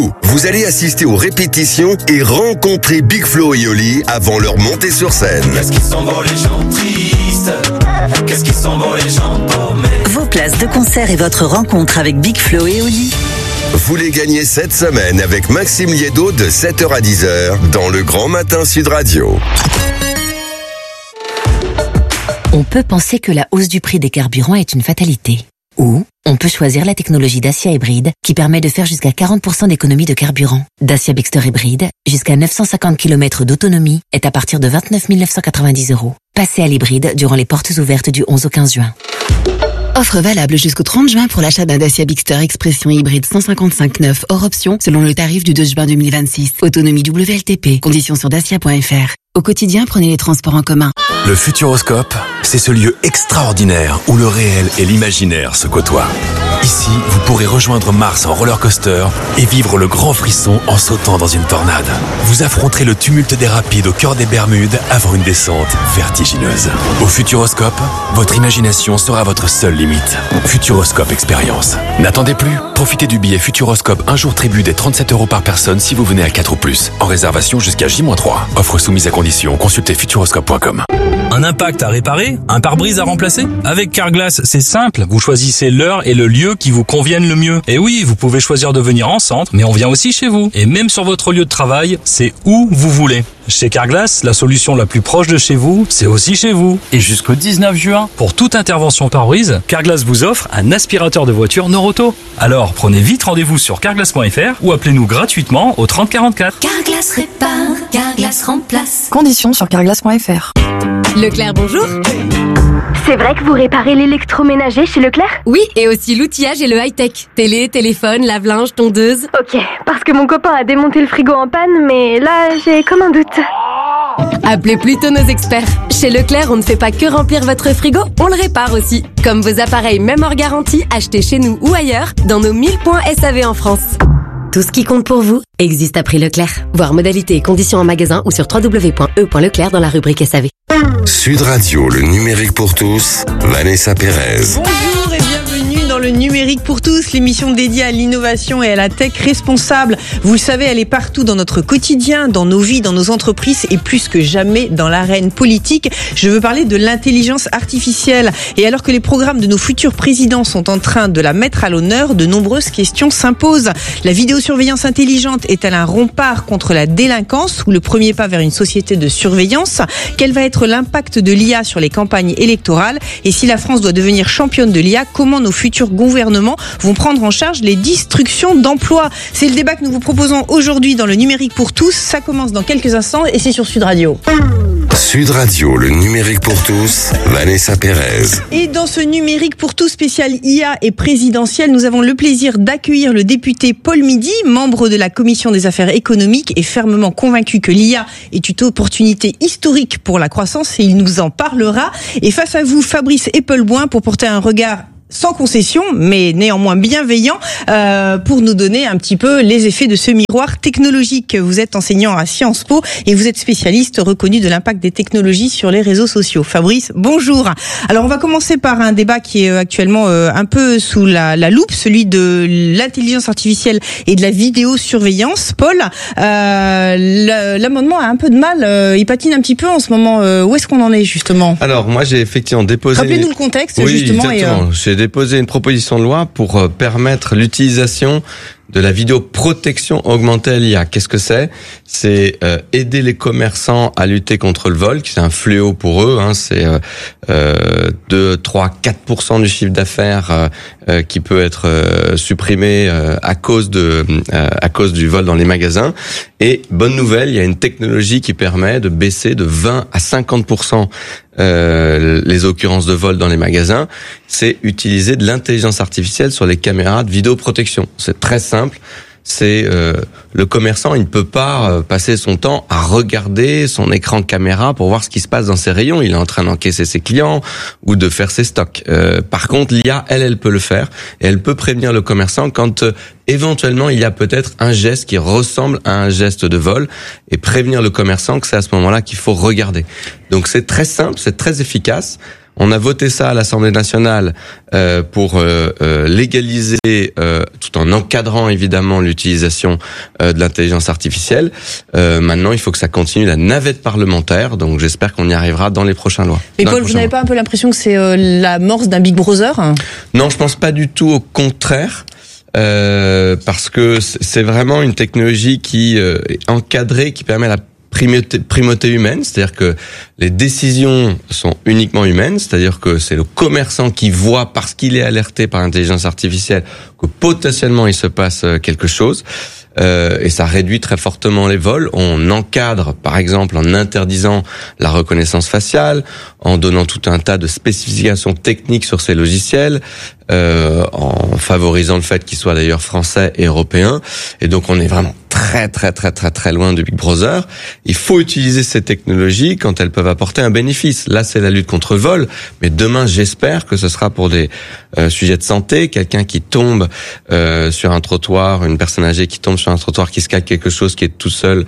Vous allez assister aux répétitions et rencontrer Big Flo et Oli avant leur montée sur scène. Qu'est-ce qu'ils sont beaux les gens tristes, qu'est-ce qu'ils sont beaux les gens paumés. Vos places de concert et votre rencontre avec Big Flo et Oli. Vous les gagnez cette semaine avec Maxime Liédo de 7h à 10h dans le Grand Matin Sud Radio. On peut penser que la hausse du prix des carburants est une fatalité. Ou on peut choisir la technologie Dacia Hybride qui permet de faire jusqu'à 40% d'économie de carburant. Dacia Bigster Hybride, jusqu'à 950 km d'autonomie, est à partir de 29 990 €. Passez à l'hybride durant les portes ouvertes du 11 au 15 juin. Offre valable jusqu'au 30 juin pour l'achat d'un Dacia Bigster Expression hybride 155/9 hors option selon le tarif du 2 juin 2026. Autonomie WLTP. Conditions sur dacia.fr. Au quotidien, prenez les transports en commun. Le Futuroscope, c'est ce lieu extraordinaire où le réel et l'imaginaire se côtoient. Ici, vous pourrez rejoindre Mars en roller coaster et vivre le grand frisson en sautant dans une tornade. Vous affronterez le tumulte des rapides au cœur des Bermudes avant une descente vertigineuse. Au Futuroscope, votre imagination sera votre seule limite. Futuroscope Expérience. N'attendez plus. Profitez du billet Futuroscope un jour tribut des 37 € par personne si vous venez à 4 ou plus. En réservation jusqu'à J-3. Offre soumise à condition. Consultez futuroscope.com. Un impact à réparer? Un pare-brise à remplacer? Avec Carglass, c'est simple. Vous choisissez l'heure et le lieu qui vous conviennent le mieux. Et oui, vous pouvez choisir de venir en centre, mais on vient aussi chez vous. Et même sur votre lieu de travail, c'est où vous voulez. Chez Carglass, la solution la plus proche de chez vous, c'est aussi chez vous. Et jusqu'au 19 juin, pour toute intervention pare-brise, Carglass vous offre un aspirateur de voiture Noroto. Alors, prenez vite rendez-vous sur carglass.fr ou appelez-nous gratuitement au 30 44. Carglass répare, Carglass remplace. Conditions sur carglass.fr. Leclerc, bonjour. C'est vrai que vous réparez l'électroménager chez Leclerc? Oui, et aussi l'outillage et le high-tech. Télé, téléphone, lave-linge, tondeuse. Ok, parce que mon copain a démonté le frigo en panne, mais là, j'ai comme un doute. Appelez plutôt nos experts. Chez Leclerc, on ne fait pas que remplir votre frigo, on le répare aussi. Comme vos appareils même hors garantie, achetés chez nous ou ailleurs, dans nos 1000 points SAV en France. Tout ce qui compte pour vous existe à prix Leclerc. Voir modalités et conditions en magasin ou sur www.e.leclerc dans la rubrique SAV. Sud Radio, le numérique pour tous, Vanessa Pérez. Bonjour et bienvenue dans le numérique pour tous, l'émission dédiée à l'innovation et à la tech responsable. Vous le savez, elle est partout dans notre quotidien, dans nos vies, dans nos entreprises et plus que jamais dans l'arène politique. Je veux parler de l'intelligence artificielle. Et alors que les programmes de nos futurs présidents sont en train de la mettre à l'honneur, de nombreuses questions s'imposent. La vidéosurveillance intelligente est-elle un rempart contre la délinquance ou le premier pas vers une société de surveillance? Quel va être l'impact de l'IA sur les campagnes électorales? Et si la France doit devenir championne de l'IA, comment nos futurs gouvernements vont prendre en charge les destructions d'emplois? C'est le débat que nous vous proposons aujourd'hui dans le numérique pour tous. Ça commence dans quelques instants et c'est sur Sud Radio. Sud Radio, le numérique pour tous, Vanessa Pérez. Et dans ce numérique pour tous spécial IA et présidentiel, nous avons le plaisir d'accueillir le député Paul Midi, membre de la Commission des affaires économiques et fermement convaincu que l'IA est une opportunité historique pour la croissance et il nous en parlera. Et face à vous, Fabrice Epelboin, pour porter un regard sans concession, mais néanmoins bienveillant, pour nous donner un petit peu les effets de ce miroir technologique. Vous êtes enseignant à Sciences Po et vous êtes spécialiste reconnu de l'impact des technologies sur les réseaux sociaux. Fabrice, bonjour. Alors on va commencer par un débat qui est actuellement un peu sous la loupe, celui de l'intelligence artificielle et de la vidéosurveillance. Paul, l'amendement a un peu de mal, il patine un petit peu en ce moment. Où est-ce qu'on en est justement? Alors moi j'ai effectivement déposé... Rappelez-nous le contexte, oui, justement. Exactement. J'ai déposé une proposition de loi pour permettre l'utilisation de la vidéoprotection augmentée à l'IA. Qu'est-ce que c'est? C'est aider les commerçants à lutter contre le vol, qui c'est un fléau pour eux. C'est 2, 3, 4% du chiffre d'affaires qui peut être supprimé à cause du vol dans les magasins. Et bonne nouvelle, il y a une technologie qui permet de baisser de 20 à 50% les occurrences de vol dans les magasins. C'est utiliser de l'intelligence artificielle sur les caméras de vidéoprotection. C'est très simple. C'est le commerçant, il ne peut pas passer son temps à regarder son écran de caméra pour voir ce qui se passe dans ses rayons. Il est en train d'encaisser ses clients ou de faire ses stocks. Par contre, l'IA, elle peut le faire et elle peut prévenir le commerçant quand éventuellement il y a peut-être un geste qui ressemble à un geste de vol et prévenir le commerçant que c'est à ce moment-là qu'il faut regarder. Donc c'est très simple, c'est très efficace. On a voté ça à l'Assemblée nationale pour légaliser, tout en encadrant évidemment l'utilisation de l'intelligence artificielle. Maintenant, il faut que ça continue la navette parlementaire, donc j'espère qu'on y arrivera dans les prochaines lois. Mais Paul, vous n'avez pas un peu l'impression que c'est l'amorce d'un Big Brother ? Non, je pense pas du tout, au contraire. Parce que c'est vraiment une technologie qui est encadrée, qui permet la primauté humaine, c'est-à-dire que les décisions sont uniquement humaines, c'est-à-dire que c'est le commerçant qui voit, parce qu'il est alerté par l'intelligence artificielle, que potentiellement il se passe quelque chose. Et ça réduit très fortement les vols. On encadre, par exemple, en interdisant la reconnaissance faciale, en donnant tout un tas de spécifications techniques sur ces logiciels, en favorisant le fait qu'ils soient d'ailleurs français et européens. Et donc on est vraiment très loin du Big Brother. Il faut utiliser ces technologies quand elles peuvent apporter un bénéfice. Là, c'est la lutte contre le vol, mais demain, j'espère que ce sera pour des sujets de santé, quelqu'un qui tombe sur un trottoir, une personne âgée qui tombe sur un trottoir, qui se casse quelque chose, qui est tout seul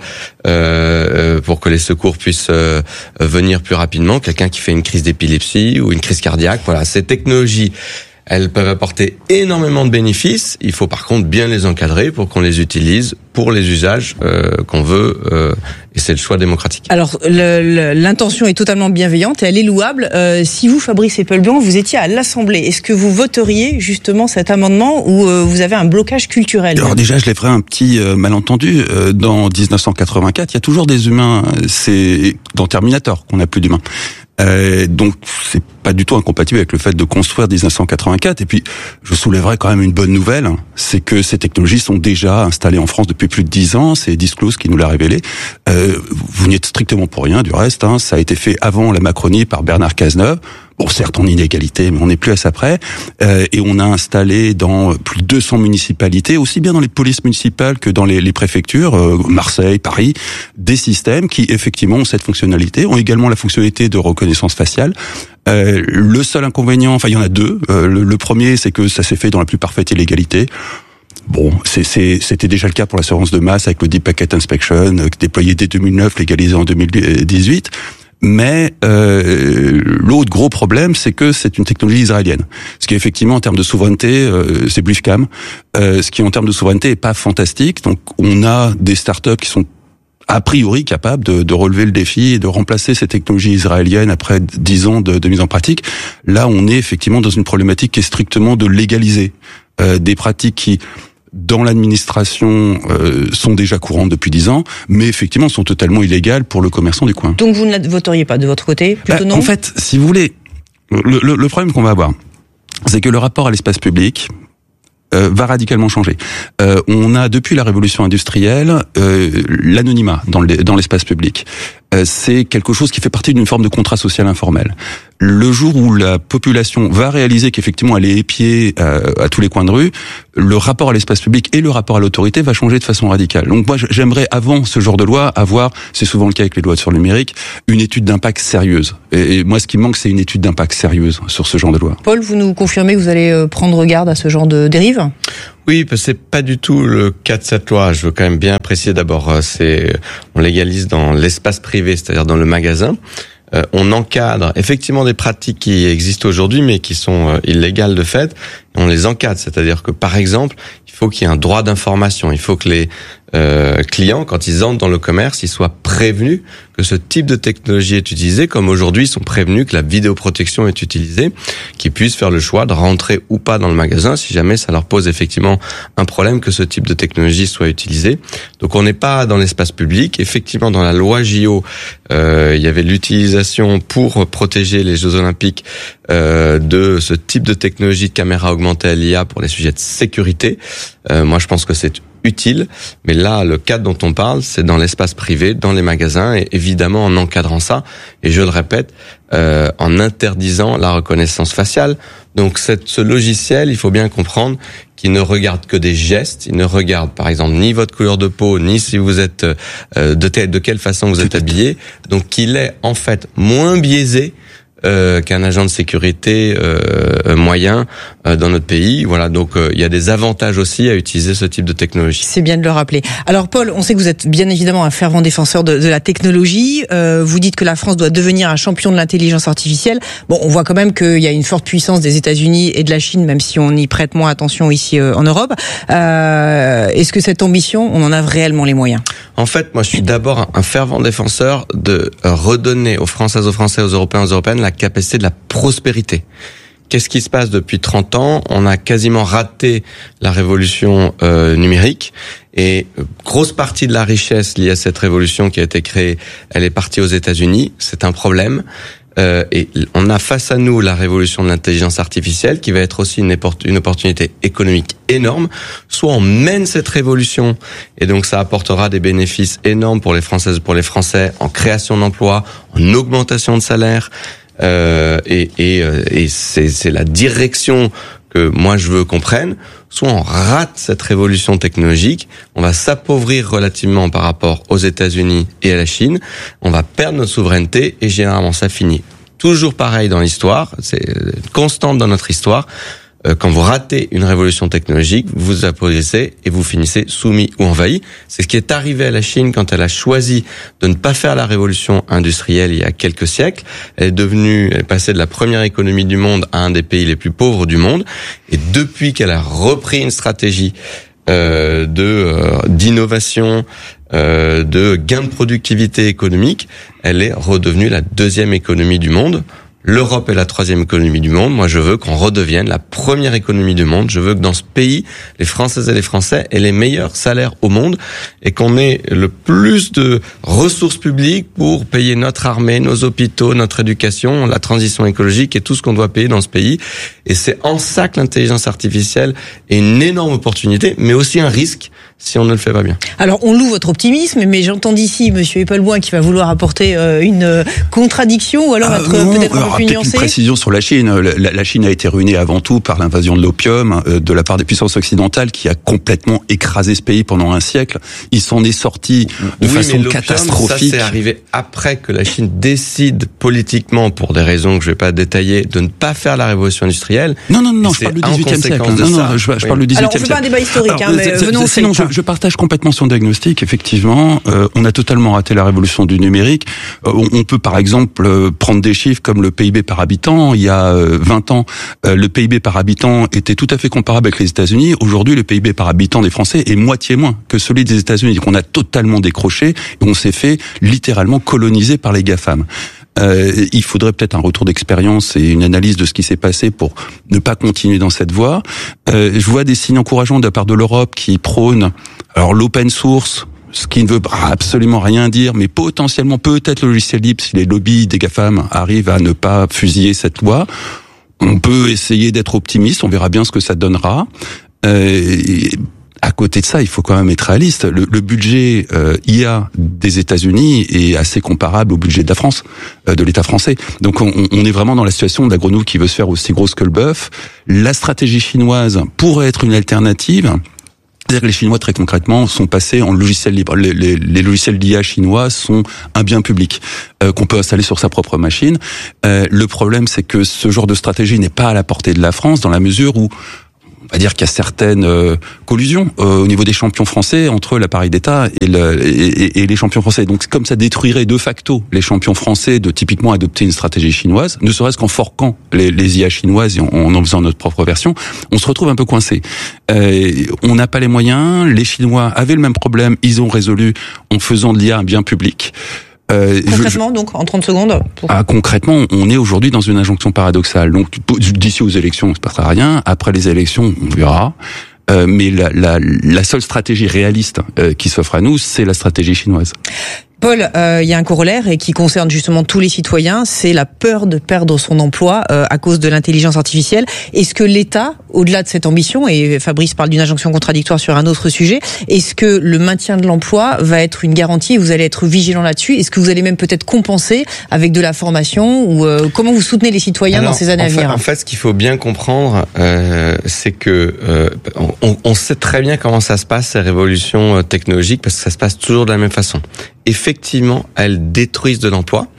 pour que les secours puissent venir plus rapidement, quelqu'un qui fait une crise d'épilepsie ou une crise cardiaque. Voilà, ces technologies, elles peuvent apporter énormément de bénéfices. Il faut par contre bien les encadrer pour qu'on les utilise pour les usages qu'on veut, et c'est le choix démocratique. Alors, l'intention est totalement bienveillante et elle est louable. Si vous, Fabrice Epelbian, vous étiez à l'Assemblée, est-ce que vous voteriez justement cet amendement ou vous avez un blocage culturel ? Alors déjà, je lèverai un petit malentendu. Dans 1984, il y a toujours des humains. C'est dans Terminator qu'on n'a plus d'humains. Donc c'est pas du tout incompatible avec le fait de construire 1984. Et puis je soulèverai quand même une bonne nouvelle, c'est que ces technologies sont déjà installées en France depuis plus de 10 ans. C'est Disclose qui nous l'a révélé. Vous n'y êtes strictement pour rien du reste. Ça a été fait avant la Macronie par Bernard Cazeneuve. Bon, certes, en inégalité, mais on n'est plus à ça près. Et on a installé dans plus de 200 municipalités, aussi bien dans les polices municipales que dans les préfectures, Marseille, Paris, des systèmes qui, effectivement, ont cette fonctionnalité, ont également la fonctionnalité de reconnaissance faciale. Le seul inconvénient, enfin, il y en a deux. Le premier, c'est que ça s'est fait dans la plus parfaite illégalité. Bon, c'était déjà le cas pour la surveillance de masse avec le Deep Packet Inspection, déployé dès 2009, légalisé en 2018. Mais l'autre gros problème, c'est que c'est une technologie israélienne. Ce qui, effectivement, en termes de souveraineté, c'est Briefcam. Ce qui, en termes de souveraineté, est pas fantastique. Donc, on a des startups qui sont a priori capables de relever le défi et de remplacer ces technologies israéliennes après 10 ans de mise en pratique. Là, on est effectivement dans une problématique qui est strictement de légaliser des pratiques qui, dans l'administration, sont déjà courantes depuis 10 ans, mais effectivement sont totalement illégales pour le commerçant du coin. Donc vous ne la voteriez pas de votre côté, plutôt non ? En fait, si vous voulez, le problème qu'on va avoir, c'est que le rapport à l'espace public va radicalement changer. On a, depuis la révolution industrielle, l'anonymat dans l'espace public. C'est quelque chose qui fait partie d'une forme de contrat social informel. Le jour où la population va réaliser qu'effectivement elle est épiée à tous les coins de rue, le rapport à l'espace public et le rapport à l'autorité va changer de façon radicale. Donc moi j'aimerais, avant ce genre de loi, avoir, c'est souvent le cas avec les lois sur le numérique, une étude d'impact sérieuse. Et moi ce qui me manque, c'est une étude d'impact sérieuse sur ce genre de loi. Paul, vous nous confirmez que vous allez prendre garde à ce genre de dérive ? Oui, parce que c'est pas du tout le cas de cette loi. Je veux quand même bien préciser d'abord, on légalise dans l'espace privé, c'est-à-dire dans le magasin. On encadre effectivement des pratiques qui existent aujourd'hui, mais qui sont illégales de fait. On les encadre, c'est-à-dire que par exemple, il faut qu'il y ait un droit d'information. Il faut que les clients, quand ils entrent dans le commerce, ils soient prévenus que ce type de technologie est utilisé, comme aujourd'hui ils sont prévenus que la vidéoprotection est utilisée, qu'ils puissent faire le choix de rentrer ou pas dans le magasin si jamais ça leur pose effectivement un problème que ce type de technologie soit utilisé. Donc on n'est pas dans l'espace public. Effectivement, dans la loi JO, il y avait l'utilisation pour protéger les Jeux Olympiques de ce type de technologie de caméra augmentée à l'IA pour les sujets de sécurité. Moi, je pense que c'est utile, mais là, le cadre dont on parle, c'est dans l'espace privé, dans les magasins, et évidemment en encadrant ça, et je le répète, en interdisant la reconnaissance faciale. Donc ce logiciel, il faut bien comprendre qu'il ne regarde que des gestes, il ne regarde par exemple ni votre couleur de peau, ni si vous êtes de quelle façon vous êtes habillé, donc qu'il est en fait moins biaisé qu'un agent de sécurité moyen dans notre pays. Voilà, donc il y a des avantages aussi à utiliser ce type de technologie. C'est bien de le rappeler. Alors Paul, on sait que vous êtes bien évidemment un fervent défenseur de la technologie. Vous dites que la France doit devenir un champion de l'intelligence artificielle. Bon, on voit quand même qu'il y a une forte puissance des États-Unis et de la Chine, même si on y prête moins attention ici en Europe. Est-ce que cette ambition, on en a réellement les moyens ? En fait, moi, je suis d'abord un fervent défenseur de redonner aux Françaises, aux Français, aux Européens, aux Européennes la capacité de la prospérité. Qu'est-ce qui se passe depuis 30 ans ? On a quasiment raté la révolution numérique et grosse partie de la richesse liée à cette révolution qui a été créée, elle est partie aux États-Unis. C'est un problème. Et on a face à nous la révolution de l'intelligence artificielle qui va être aussi une opportunité économique énorme. Soit on mène cette révolution et donc ça apportera des bénéfices énormes pour les Françaises, pour les Français en création d'emplois, en augmentation de salaire. Et c'est la direction que moi je veux qu'on prenne. Soit on rate cette révolution technologique, on va s'appauvrir relativement par rapport aux États-Unis et à la Chine, on va perdre notre souveraineté et généralement ça finit toujours pareil dans l'histoire, c'est une constante dans notre histoire. Quand vous ratez une révolution technologique, vous vous appauvrissez et vous finissez soumis ou envahi. C'est ce qui est arrivé à la Chine quand elle a choisi de ne pas faire la révolution industrielle il y a quelques siècles. Elle est passée de la première économie du monde à un des pays les plus pauvres du monde. Et depuis qu'elle a repris une stratégie d'innovation, de gain de productivité économique, elle est redevenue la deuxième économie du monde. L'Europe est la troisième économie du monde. Moi, je veux qu'on redevienne la première économie du monde. Je veux que dans ce pays, les Françaises et les Français aient les meilleurs salaires au monde et qu'on ait le plus de ressources publiques pour payer notre armée, nos hôpitaux, notre éducation, la transition écologique et tout ce qu'on doit payer dans ce pays. Et c'est en ça que l'intelligence artificielle est une énorme opportunité, mais aussi un risque si on ne le fait pas bien. Alors, on loue votre optimisme, mais j'entends d'ici Monsieur Epelboin qui va vouloir apporter une contradiction ou alors être peut-être un peu plus nuancé. Une précision sur la Chine. La Chine a été ruinée avant tout par l'invasion de l'opium de la part des puissances occidentales qui a complètement écrasé ce pays pendant un siècle. Il s'en est sorti de façon catastrophique. Ça, c'est arrivé après que la Chine décide politiquement, pour des raisons que je vais pas détailler, de ne pas faire la révolution industrielle. Non, je parle du XVIIIe siècle. Je parle du XVIIIe siècle. Alors, on fait pas un débat historique, mais venons sinon, je partage complètement son diagnostic. Effectivement, on a totalement raté la révolution du numérique. On peut, par exemple, prendre des chiffres comme le PIB par habitant. Il y a 20 ans, le PIB par habitant était tout à fait comparable avec les États-Unis. Aujourd'hui, le PIB par habitant des Français est moitié moins que celui des États-Unis. Donc, on a totalement décroché et on s'est fait littéralement coloniser par les GAFAM. Il faudrait peut-être un retour d'expérience et une analyse de ce qui s'est passé pour ne pas continuer dans cette voie. Je vois des signes encourageants de la part de l'Europe qui prône alors l'open source, ce qui ne veut absolument rien dire, mais potentiellement peut-être le logiciel libre si les lobbies des GAFAM arrivent à ne pas fusiller cette loi. On peut essayer d'être optimiste, on verra bien ce que ça donnera. À côté de ça, il faut quand même être réaliste. Le budget IA des États-Unis est assez comparable au budget de la France, de l'État français. Donc on est vraiment dans la situation de la grenouille qui veut se faire aussi grosse que le bœuf. La stratégie chinoise pourrait être une alternative. C'est-à-dire que les Chinois, très concrètement, sont passés en logiciel libre. Les logiciels d'IA chinois sont un bien public qu'on peut installer sur sa propre machine. Le problème, c'est que ce genre de stratégie n'est pas à la portée de la France dans la mesure où on va dire qu'il y a certaines collusions au niveau des champions français entre l'appareil d'État et les champions français. Donc comme ça détruirait de facto les champions français de typiquement adopter une stratégie chinoise, ne serait-ce qu'en forquant les IA chinoises et en faisant notre propre version, on se retrouve un peu coincé. On n'a pas les moyens, les Chinois avaient le même problème, ils ont résolu en faisant de l'IA un bien public. Concrètement, donc, en 30 secondes concrètement, on est aujourd'hui dans une injonction paradoxale. Donc, d'ici aux élections, il ne se passera rien. Après les élections, on verra. Mais la seule stratégie réaliste qui s'offre à nous, c'est la stratégie chinoise. Paul, il y a un corollaire et qui concerne justement tous les citoyens, c'est la peur de perdre son emploi à cause de l'intelligence artificielle. Est-ce que l'État, au-delà de cette ambition, et Fabrice parle d'une injonction contradictoire sur un autre sujet, est-ce que le maintien de l'emploi va être une garantie et vous allez être vigilant là-dessus? Est-ce que vous allez même peut-être compenser avec de la formation ou comment vous soutenez les citoyens dans ces années à venir? En fait, ce qu'il faut bien comprendre, c'est que on sait très bien comment ça se passe, ces révolutions technologiques, parce que ça se passe toujours de la même façon. Effectivement, elles détruisent de l'emploi,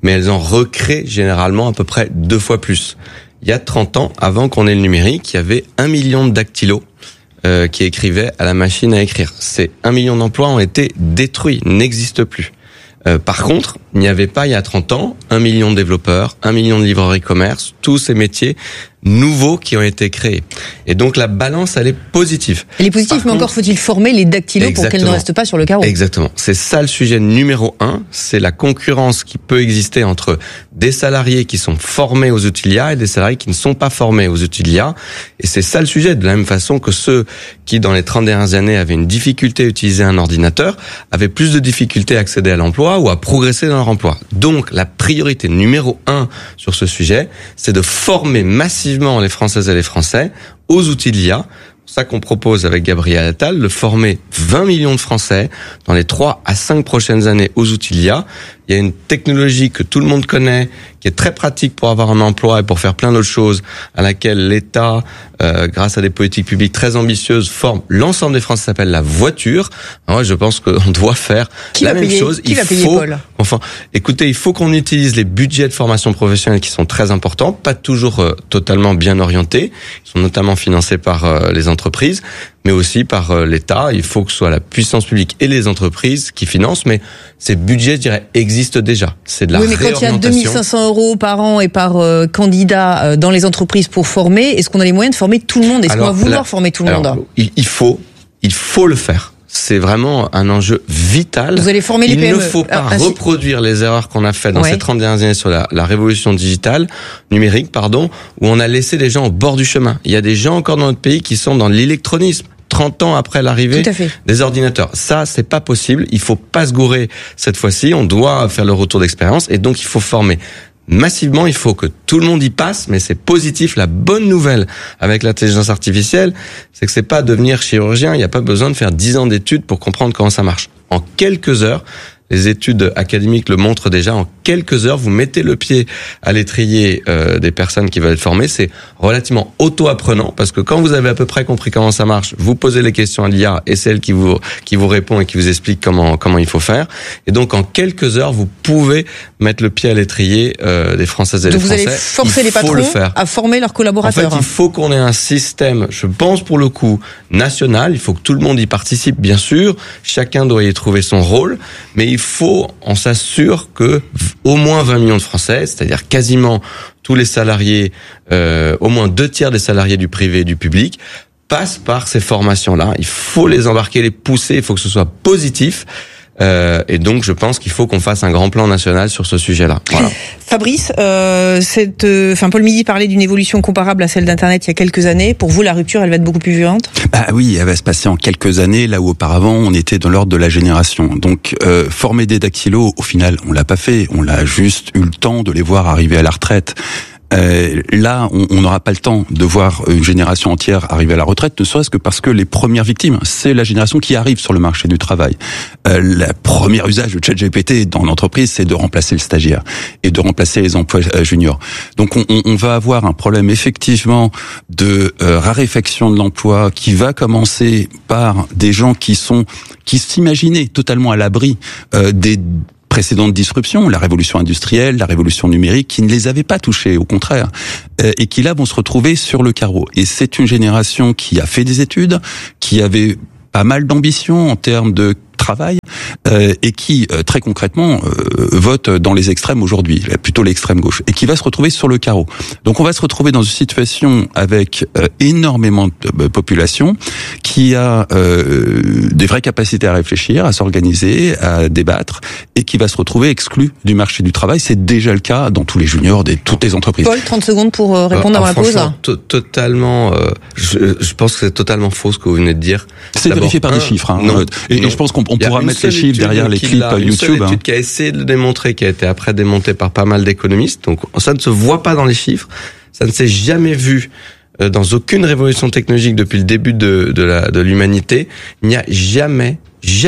mais elles en recréent généralement à peu près 2 fois plus. Il y a 30 ans, avant qu'on ait le numérique, il y avait 1 million de dactylos qui écrivaient à la machine à écrire. Ces 1 million d'emplois ont été détruits, n'existent plus. Par contre, il n'y avait pas, il y a 30 ans, 1 million de développeurs, 1 million de livreurs e-commerce, tous ces métiers nouveaux qui ont été créés. Et donc la balance, elle est positive. Elle est positive, mais encore faut-il former les dactylos pour qu'elles ne restent pas sur le carreau. Exactement. C'est ça le sujet numéro 1, c'est la concurrence qui peut exister entre des salariés qui sont formés aux outils IA et des salariés qui ne sont pas formés aux outils IA. Et c'est ça le sujet, de la même façon que ceux qui, dans les 30 dernières années, avaient une difficulté à utiliser un ordinateur, avaient plus de difficultés à accéder à l'emploi ou à progresser dans leur emploi. Donc la priorité numéro 1 sur ce sujet, c'est de former massivement les Françaises et les Français aux outils de l'IA. C'est ça qu'on propose avec Gabriel Attal, de former 20 millions de Français dans les 3 à 5 prochaines années aux outils de l'IA. Il y a une technologie que tout le monde connaît, qui est très pratique pour avoir un emploi et pour faire plein d'autres choses, à laquelle l'État, grâce à des politiques publiques très ambitieuses, forme l'ensemble des Français, s'appelle la voiture. Alors, je pense qu'on doit faire la même chose. Qui va payer, Paul ? Enfin, écoutez, il faut qu'on utilise les budgets de formation professionnelle qui sont très importants, pas toujours totalement bien orientés. Ils sont notamment financés par les entreprises, mais aussi par l'État. Il faut que ce soit la puissance publique et les entreprises qui financent, mais ces budgets, je dirais, existent déjà. C'est de la réorientation. Oui, mais quand il y a 2 500 € par an et par candidat dans les entreprises pour former, est-ce qu'on a les moyens de former tout le monde ? Est-ce qu'on va vouloir former tout le monde ? Il faut le faire. C'est vraiment un enjeu vital. Vous allez former les PME. Il ne faut pas reproduire les erreurs qu'on a faites dans ces 30 dernières années sur la révolution numérique, où on a laissé les gens au bord du chemin. Il y a des gens encore dans notre pays qui sont dans l'électronisme. 30 ans après l'arrivée des ordinateurs. Ça, c'est pas possible. Il faut pas se gourer cette fois-ci. On doit faire le retour d'expérience et donc il faut former massivement. Il faut que tout le monde y passe, mais c'est positif. La bonne nouvelle avec l'intelligence artificielle, c'est que c'est pas devenir chirurgien. Il n'y a pas besoin de faire 10 ans d'études pour comprendre comment ça marche. En quelques heures, les études académiques le montrent déjà, en quelques heures, vous mettez le pied à l'étrier des personnes qui veulent être formées. C'est relativement auto-apprenant, parce que quand vous avez à peu près compris comment ça marche, vous posez les questions à l'IA et c'est elle qui vous répond et qui vous explique comment il faut faire. Et donc, en quelques heures, vous pouvez mettre le pied à l'étrier des Françaises et des Français. Donc vous allez forcer les patrons à former leurs collaborateurs. En fait, il faut qu'on ait un système, je pense pour le coup, national. Il faut que tout le monde y participe, bien sûr. Chacun doit y trouver son rôle, mais on s'assure que au moins 20 millions de Français, c'est-à-dire quasiment tous les salariés, au moins 2/3 des salariés du privé et du public, passent par ces formations-là. Il faut les embarquer, les pousser, il faut que ce soit positif. Et donc, je pense qu'il faut qu'on fasse un grand plan national sur ce sujet-là. Voilà. Fabrice, Paul Midi parlait d'une évolution comparable à celle d'Internet il y a quelques années. Pour vous, la rupture, elle va être beaucoup plus violente ? Oui, elle va se passer en quelques années, là où auparavant, on était dans l'ordre de la génération. Donc, former des dactylos, au final, on l'a pas fait. On a juste eu le temps de les voir arriver à la retraite. Là, on n'aura pas le temps de voir une génération entière arriver à la retraite, ne serait-ce que parce que les premières victimes, c'est la génération qui arrive sur le marché du travail. Le premier usage de ChatGPT dans l'entreprise, c'est de remplacer le stagiaire et de remplacer les emplois juniors. Donc, on va avoir un problème effectivement de raréfaction de l'emploi qui va commencer par des gens qui s'imaginaient totalement à l'abri des précédentes disruptions, la révolution industrielle, la révolution numérique, qui ne les avaient pas touchés, au contraire, et qui là vont se retrouver sur le carreau. Et c'est une génération qui a fait des études, qui avait pas mal d'ambition en termes de travail, et qui, très concrètement, vote dans les extrêmes aujourd'hui, plutôt l'extrême gauche, et qui va se retrouver sur le carreau. Donc on va se retrouver dans une situation avec énormément de population qui a des vraies capacités à réfléchir, à s'organiser, à débattre, et qui va se retrouver exclu du marché du travail. C'est déjà le cas dans tous les juniors, toutes les entreprises. Paul, 30 secondes pour répondre avant la pause. Totalement, je pense que c'est totalement faux ce que vous venez de dire. C'est vérifié par des chiffres. Et je pense qu'on pourra mettre les chiffres derrière les clips YouTube. Une seule étude qui a essayé de le démontrer, qui a été après démontée par pas mal d'économistes. Donc ça ne se voit pas dans les chiffres. Ça ne s'est jamais vu dans aucune révolution technologique depuis le début de l'humanité. Il n'y a jamais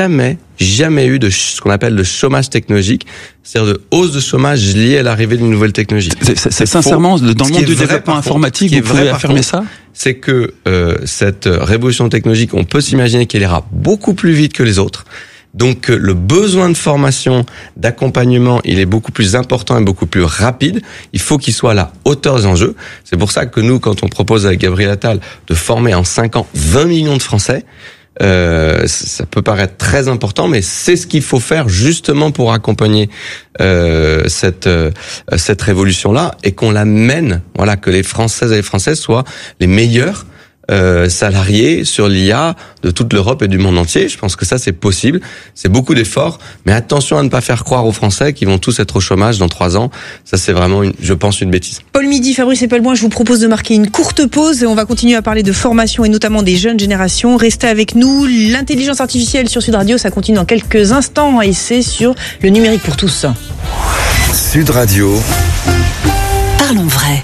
eu de ce qu'on appelle le chômage technologique, c'est-à-dire de hausse de chômage liée à l'arrivée d'une nouvelle technologie. C'est sincèrement, dans le monde du développement informatique, vous pouvez affirmer ça ? C'est que cette révolution technologique, on peut s'imaginer qu'elle ira beaucoup plus vite que les autres, Donc le besoin de formation, d'accompagnement, il est beaucoup plus important et beaucoup plus rapide. Il faut qu'il soit à la hauteur des enjeux. C'est pour ça que nous, quand on propose avec Gabriel Attal de former en 5 ans 20 millions de Français, ça peut paraître très important, mais c'est ce qu'il faut faire justement pour accompagner cette révolution-là et qu'on la mène, voilà, que les Françaises et les Français soient les meilleurs salariés sur l'IA de toute l'Europe et du monde entier. Je pense que ça, c'est possible. C'est beaucoup d'efforts, mais attention à ne pas faire croire aux Français qu'ils vont tous être au chômage dans 3 ans. Ça, c'est vraiment, je pense, une bêtise. Paul Midi, Fabrice Epelboin, je vous propose de marquer une courte pause et on va continuer à parler de formation et notamment des jeunes générations. Restez avec nous. L'intelligence artificielle sur Sud Radio, ça continue dans quelques instants et c'est sur le numérique pour tous. Sud Radio. Parlons vrai.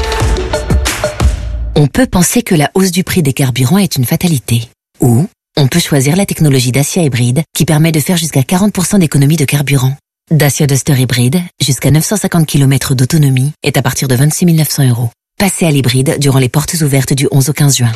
On peut penser que la hausse du prix des carburants est une fatalité. Ou on peut choisir la technologie Dacia hybride qui permet de faire jusqu'à 40% d'économie de carburant. Dacia Duster hybride, jusqu'à 950 km d'autonomie, est à partir de 26 900 €. Passez à l'hybride durant les portes ouvertes du 11 au 15 juin.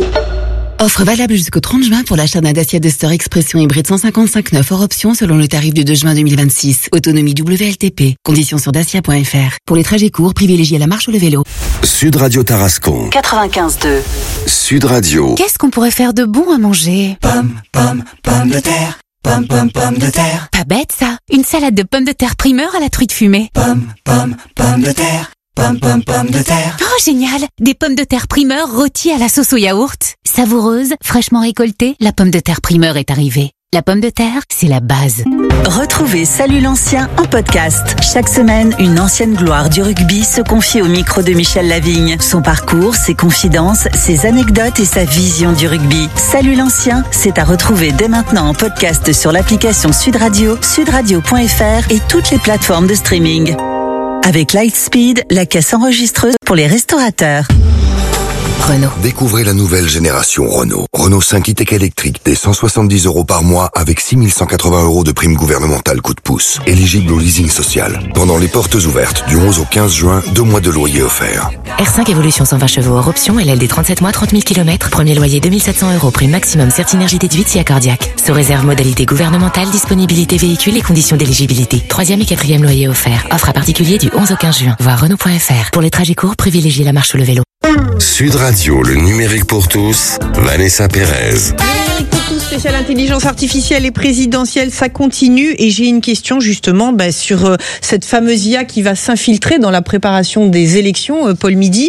Offre valable jusqu'au 30 juin pour l'achat d'un Dacia Duster Expression hybride 155/9 hors option selon le tarif du 2 juin 2026. Autonomie WLTP. Conditions sur dacia.fr. Pour les trajets courts, privilégiez la marche ou le vélo. Sud Radio Tarascon. 95.2. Sud Radio. Qu'est-ce qu'on pourrait faire de bon à manger? Pomme de terre. Pomme de terre. Pas bête ça. Une salade de pommes de terre primeur à la truite fumée. Pomme de terre. Pomme de terre. Oh génial. Des pommes de terre primeur rôties à la sauce au yaourt. Savoureuse, fraîchement récoltée, la pomme de terre primeur est arrivée. La pomme de terre, c'est la base. Retrouvez Salut l'ancien en podcast. Chaque semaine, une ancienne gloire du rugby se confie au micro de Michel Lavigne. Son parcours, ses confidences, ses anecdotes et sa vision du rugby. Salut l'ancien, c'est à retrouver dès maintenant en podcast sur l'application Sud Radio, sudradio.fr et toutes les plateformes de streaming. Avec Lightspeed, la caisse enregistreuse pour les restaurateurs. Renault. Découvrez la nouvelle génération Renault. Renault 5 e-Tech électrique dès 170 € par mois avec 6 180 € de prime gouvernementale coup de pouce. Éligible au leasing social. Pendant les portes ouvertes du 11 au 15 juin, 2 mois de loyer offerts. R5 Évolution 120 chevaux hors option, LLD 37 mois, 30 000 km. Premier loyer 2700 €, prime maximum Certinergie déduite si accordiaque. Sous réserve modalité gouvernementale, disponibilité véhicule et conditions d'éligibilité. 3e et 4e loyer offert. Offre à particulier du 11 au 15 juin. Voir Renault.fr. Pour les trajets courts, privilégiez la marche ou le vélo. Sud Radio, le numérique pour tous, Vanessa Pérez. Numérique pour tous, spécial intelligence artificielle et présidentielle, ça continue. Et j'ai une question justement sur cette fameuse IA qui va s'infiltrer dans la préparation des élections, Paul Midi.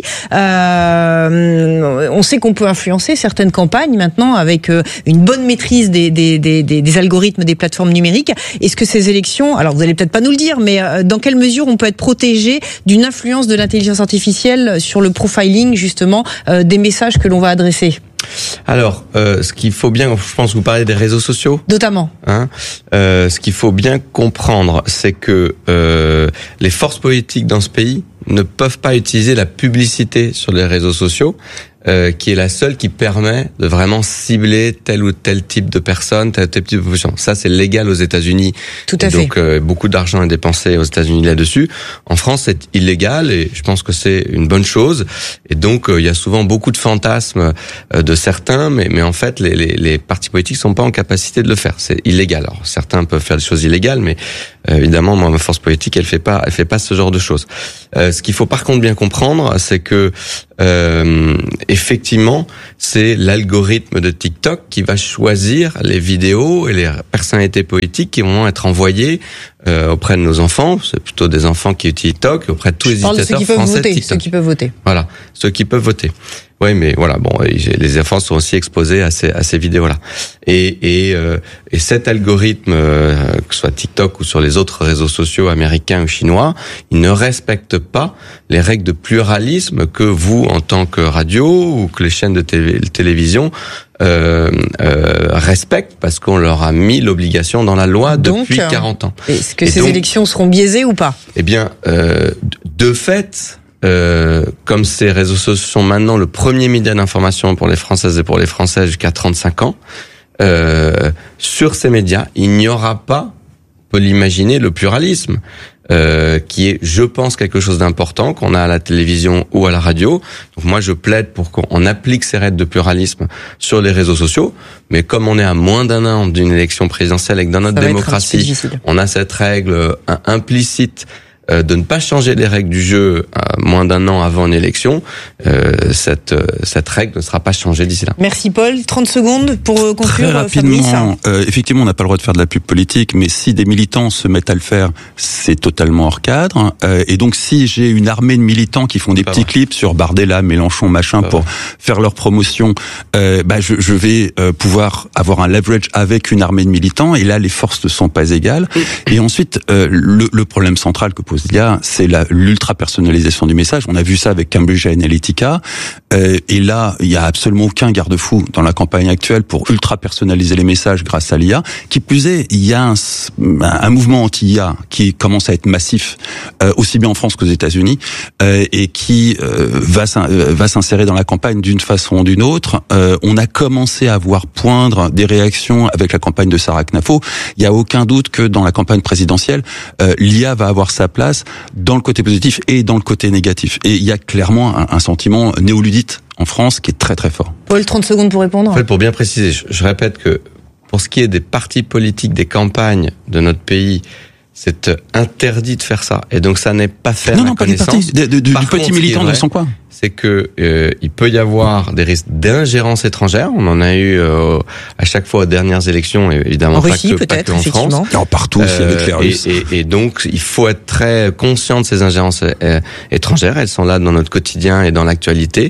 On sait qu'on peut influencer certaines campagnes maintenant avec une bonne maîtrise des algorithmes des plateformes numériques. Est-ce que ces élections, alors vous allez peut-être pas nous le dire, mais dans quelle mesure on peut être protégé d'une influence de l'intelligence artificielle sur le profiling justement des messages que l'on va adresser? Alors, ce qu'il faut bien, je pense que vous parlez des réseaux sociaux. Notamment. Ce qu'il faut bien comprendre, c'est que les forces politiques dans ce pays ne peuvent pas utiliser la publicité sur les réseaux sociaux, qui est la seule qui permet de vraiment cibler tel ou tel type de personne, tel ou tel type de population. Ça, c'est légal aux États-Unis. Tout à fait. Donc, beaucoup d'argent est dépensé aux États-Unis là-dessus. En France, c'est illégal et je pense que c'est une bonne chose. Et donc, il y a souvent beaucoup de fantasmes de certains, mais en fait, les partis politiques sont pas en capacité de le faire. C'est illégal. Alors, certains peuvent faire des choses illégales, mais évidemment, moi, ma force politique, elle fait pas ce genre de choses. Ce qu'il faut par contre bien comprendre, c'est que effectivement, c'est l'algorithme de TikTok qui va choisir les vidéos et les personnalités politiques qui vont être envoyées auprès de nos enfants. C'est plutôt des enfants qui utilisent TikTok, auprès de tous les utilisateurs français de TikTok. Ceux qui peuvent voter. Voilà, ceux qui peuvent voter. Oui, mais voilà, bon, les enfants sont aussi exposés à ces vidéos-là. Et cet algorithme, que ce soit TikTok ou sur les autres réseaux sociaux américains ou chinois, il ne respecte pas les règles de pluralisme que vous, en tant que radio ou que les chaînes de télévision respectent, parce qu'on leur a mis l'obligation dans la loi depuis 40 ans. Est-ce que ces élections seront biaisées ou pas? Eh bien, de fait, comme ces réseaux sociaux sont maintenant le premier média d'information pour les Françaises et pour les Français jusqu'à 35 ans, sur ces médias, il n'y aura pas, on peut l'imaginer, le pluralisme. qui est, je pense, quelque chose d'important qu'on a à la télévision ou à la radio. Donc moi, je plaide pour qu'on applique ces règles de pluralisme sur les réseaux sociaux. Mais comme on est à moins d'un an d'une élection présidentielle et que dans notre démocratie, on a cette règle implicite de ne pas changer les règles du jeu à moins d'un an avant une élection, cette règle ne sera pas changée d'ici là. Merci Paul. 30 secondes pour conclure. Très rapidement, effectivement, on n'a pas le droit de faire de la pub politique, mais si des militants se mettent à le faire, c'est totalement hors cadre. Et donc, si j'ai une armée de militants qui font des petits clips sur Bardella, Mélenchon, machin, pour faire leur promotion, je vais pouvoir avoir un leverage avec une armée de militants, et là, les forces ne sont pas égales. Et ensuite, le problème central que pose Lia, c'est l'ultra-personnalisation du message. On a vu ça avec Cambridge Analytica, et là, il y a absolument aucun garde-fou dans la campagne actuelle pour ultra-personnaliser les messages grâce à l'IA. Qui plus est, il y a un mouvement anti-IA qui commence à être massif, aussi bien en France qu'aux États-Unis, et qui va s'insérer dans la campagne d'une façon ou d'une autre. On a commencé à voir poindre des réactions avec la campagne de Sarah Knafo. Il n'y a aucun doute que dans la campagne présidentielle, l'IA va avoir sa place dans le côté positif et dans le côté négatif. Et il y a clairement un sentiment néoludite en France qui est très très fort. Paul, 30 secondes pour répondre. En fait, pour bien préciser, je répète que pour ce qui est des partis politiques, des campagnes de notre pays, c'est interdit de faire ça. Et donc ça n'est pas fait à ma connaissance. Non, pas des partis, du petit militant de son coin. C'est que il peut y avoir des risques d'ingérence étrangère. On en a eu à chaque fois aux dernières élections, évidemment en Russie, pas que en France. Partout, avec les Russes. Et donc, il faut être très conscient de ces ingérences étrangères. Elles sont là dans notre quotidien et dans l'actualité.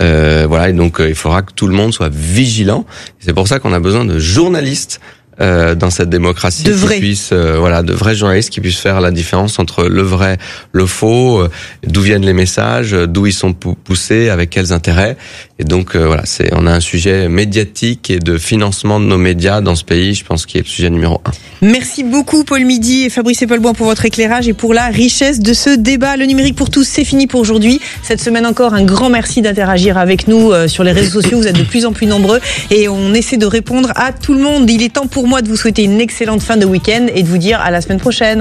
Et donc il faudra que tout le monde soit vigilant. C'est pour ça qu'on a besoin de journalistes dans cette démocratie de vrais journalistes qui puissent faire la différence entre le vrai, le faux, d'où viennent les messages, d'où ils sont poussés, avec quels intérêts. Et donc on a un sujet médiatique et de financement de nos médias dans ce pays, je pense, qui est le sujet numéro 1. Merci beaucoup Paul Midi et Fabrice Epelboin pour votre éclairage et pour la richesse de ce débat. Le numérique pour tous, c'est fini pour aujourd'hui. Cette semaine encore, un grand merci d'interagir avec nous sur les réseaux sociaux. Vous êtes de plus en plus nombreux et on essaie de répondre à tout le monde. Il est temps pour moi de vous souhaiter une excellente fin de week-end et de vous dire à la semaine prochaine.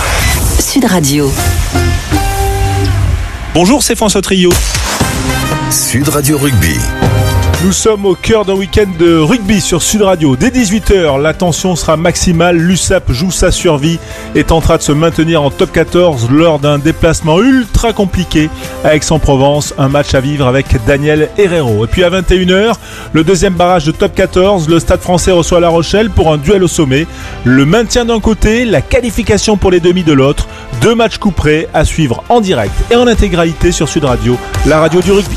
Sud Radio. Bonjour, c'est François Trio. Sud Radio Rugby. Nous sommes au cœur d'un week-end de rugby sur Sud Radio. Dès 18h, la tension sera maximale. L'USAP joue sa survie et tentera de se maintenir en top 14 lors d'un déplacement ultra compliqué à Aix-en-Provence. Un match à vivre avec Daniel Herrero. Et puis à 21h, le deuxième barrage de top 14. Le Stade Français reçoit La Rochelle pour un duel au sommet. Le maintien d'un côté, la qualification pour les demi de l'autre. 2 matchs couperés à suivre en direct et en intégralité sur Sud Radio, la radio du rugby.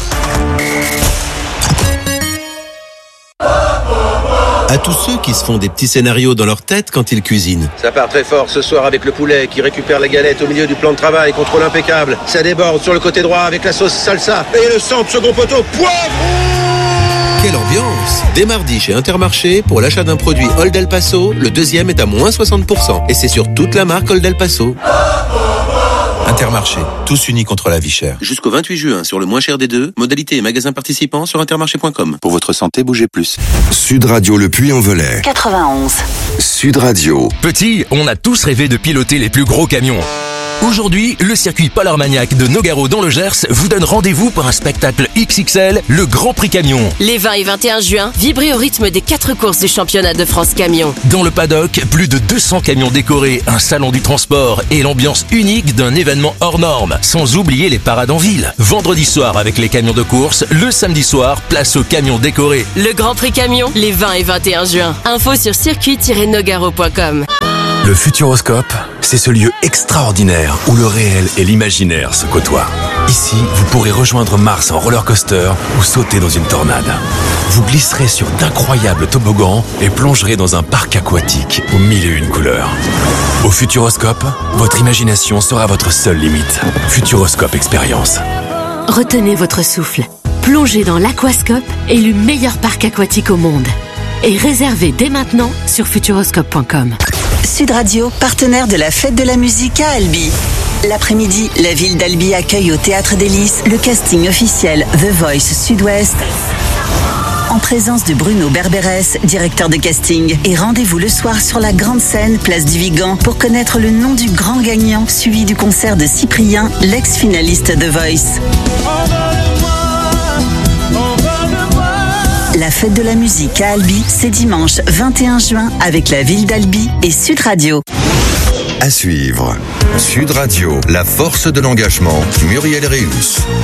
À tous ceux qui se font des petits scénarios dans leur tête quand ils cuisinent. Ça part très fort ce soir avec le poulet qui récupère la galette au milieu du plan de travail, contrôle impeccable. Ça déborde sur le côté droit avec la sauce salsa et le centre second poteau, poivre. Quelle ambiance! Dès mardi chez Intermarché, pour l'achat d'un produit Old El Paso, le deuxième est à moins 60%. Et c'est sur toute la marque Old El Paso. Intermarché, tous unis contre la vie chère. Jusqu'au 28 juin, sur le moins cher des deux, modalités et magasins participants sur intermarché.com. Pour votre santé, bougez plus. Sud Radio Le Puy-en-Velay. 91. Sud Radio. Petit, on a tous rêvé de piloter les plus gros camions. Aujourd'hui, le circuit Paul Armagnac de Nogaro dans le Gers vous donne rendez-vous pour un spectacle XXL, le Grand Prix Camion. Les 20 et 21 juin, vibrez au rythme des 4 courses du championnat de France Camion. Dans le paddock, plus de 200 camions décorés, un salon du transport et l'ambiance unique d'un événement hors norme. Sans oublier les parades en ville. Vendredi soir avec les camions de course, le samedi soir, place aux camions décorés. Le Grand Prix Camion, les 20 et 21 juin. Info sur circuit-nogaro.com. Le Futuroscope, c'est ce lieu extraordinaire où le réel et l'imaginaire se côtoient. Ici, vous pourrez rejoindre Mars en roller coaster ou sauter dans une tornade. Vous glisserez sur d'incroyables toboggans et plongerez dans un parc aquatique aux 1001 couleurs. Au Futuroscope, votre imagination sera votre seule limite. Futuroscope Expérience. Retenez votre souffle. Plongez dans l'Aquascope, élu meilleur parc aquatique au monde. Et réservez dès maintenant sur futuroscope.com. Sud Radio, partenaire de la Fête de la musique à Albi. L'après-midi, la ville d'Albi accueille au Théâtre des Lys le casting officiel The Voice Sud-Ouest en présence de Bruno Berberes, directeur de casting. Et rendez-vous le soir sur la grande scène, place du Vigan, pour connaître le nom du grand gagnant, suivi du concert de Cyprien, l'ex-finaliste de Voice. La fête de la musique à Albi, c'est dimanche 21 juin avec la ville d'Albi et Sud Radio. À suivre. Sud Radio, la force de l'engagement. Muriel Réus.